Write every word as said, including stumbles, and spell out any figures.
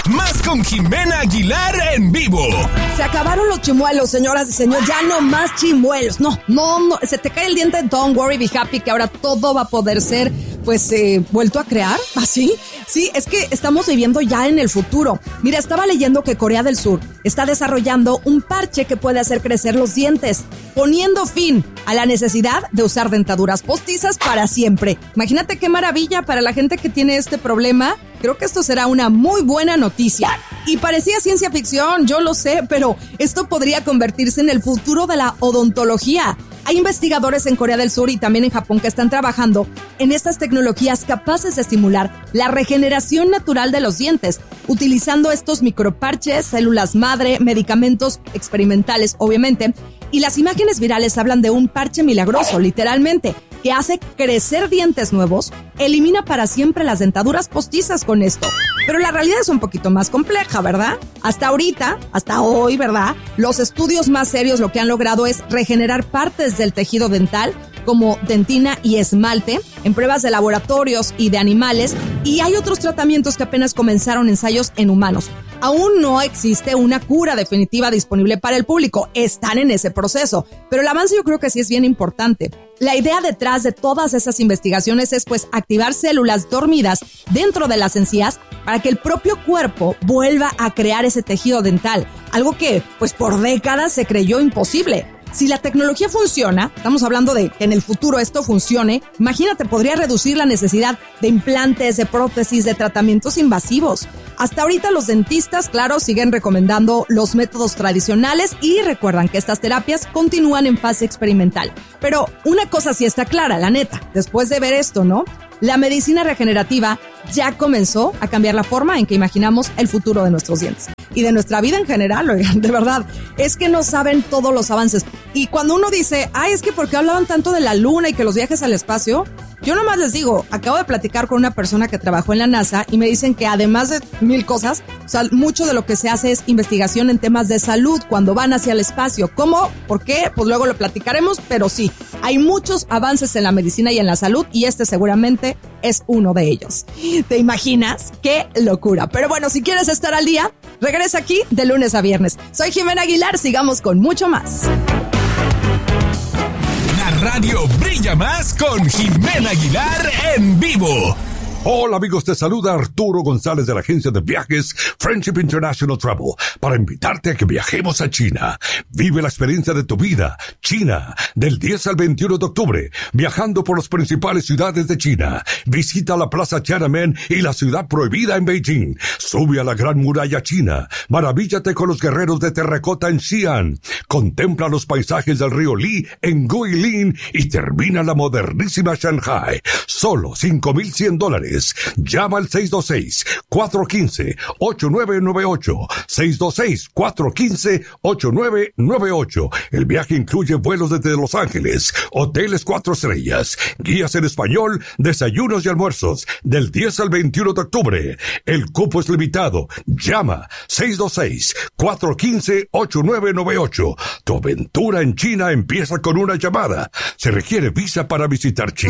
más con Jimena Aguilar en vivo. Se acabaron los chimuelos, señoras y señores. Ya no más chimuelos. No, no, no. Se te cae el diente. Don't worry, be happy, que ahora todo va a poder ser, pues, eh, vuelto a crear. ¿Así? Sí, es que estamos viviendo ya en el futuro. Mira, estaba leyendo que Corea del Sur está desarrollando un parche que puede hacer crecer los dientes, poniendo fin a la necesidad de usar dentaduras postizas para siempre. Imagínate qué maravilla para la gente que tiene este problema. Creo que esto será una muy buena noticia. Y parecía ciencia ficción, yo lo sé, pero esto podría convertirse en el futuro de la odontología. Hay investigadores en Corea del Sur y también en Japón que están trabajando en estas tecnologías capaces de estimular la regeneración natural de los dientes, utilizando estos microparches, células madre, medicamentos experimentales, obviamente. Y las imágenes virales hablan de un parche milagroso, literalmente, que hace crecer dientes nuevos, elimina para siempre las dentaduras postizas con esto. Pero la realidad es un poquito más compleja, ¿verdad? Hasta ahorita, hasta hoy, ¿verdad? Los estudios más serios lo que han logrado es regenerar partes del tejido dental, como dentina y esmalte, en pruebas de laboratorios y de animales, y hay otros tratamientos que apenas comenzaron ensayos en humanos. Aún no existe una cura definitiva disponible para el público, están en ese proceso, pero el avance yo creo que sí es bien importante. La idea detrás de todas esas investigaciones es pues activar células dormidas dentro de las encías para que el propio cuerpo vuelva a crear ese tejido dental, algo que pues por décadas se creyó imposible. Si la tecnología funciona, estamos hablando de que en el futuro esto funcione, imagínate, podría reducir la necesidad de implantes, de prótesis, de tratamientos invasivos. Hasta ahorita los dentistas, claro, siguen recomendando los métodos tradicionales y recuerdan que estas terapias continúan en fase experimental. Pero una cosa sí está clara, la neta, después de ver esto, ¿no? La medicina regenerativa ya comenzó a cambiar la forma en que imaginamos el futuro de nuestros dientes. Y de nuestra vida en general, oigan, de verdad, es que no saben todos los avances. Y cuando uno dice, ay, es que ¿por qué hablaban tanto de la luna y que los viajes al espacio? Yo nomás les digo, acabo de platicar con una persona que trabajó en la NASA y me dicen que además de mil cosas, o sea, mucho de lo que se hace es investigación en temas de salud cuando van hacia el espacio. ¿Cómo? ¿Por qué? Pues luego lo platicaremos, pero sí, hay muchos avances en la medicina y en la salud y este seguramente es uno de ellos. ¿Te imaginas? ¡Qué locura! Pero bueno, si quieres estar al día, regresa aquí de lunes a viernes. Soy Jimena Aguilar, sigamos con mucho más. La radio brilla más con Jimena Aguilar en vivo. Hola amigos, te saluda Arturo González de la agencia de viajes Friendship International Travel para invitarte a que viajemos a China. Vive la experiencia de tu vida, China, del diez al veintiuno de octubre, viajando por las principales ciudades de China. Visita la Plaza Tiananmen y la Ciudad Prohibida en Beijing. Sube a la Gran Muralla China. Maravíllate con los guerreros de terracota en Xi'an. Contempla los paisajes del río Li en Guilin y termina la modernísima Shanghai. Solo cinco mil cien dólares. Llama al seis dos seis, cuatro uno cinco, ocho nueve nueve ocho, seis dos seis, cuatro uno cinco, ocho nueve nueve ocho. El viaje incluye vuelos desde Los Ángeles, hoteles cuatro estrellas, guías en español, desayunos y almuerzos, del diez al veintiuno de octubre. El cupo es limitado. Llama seis dos seis, cuatro uno cinco, ocho nueve nueve ocho. Tu aventura en China empieza con una llamada. Se requiere visa para visitar China.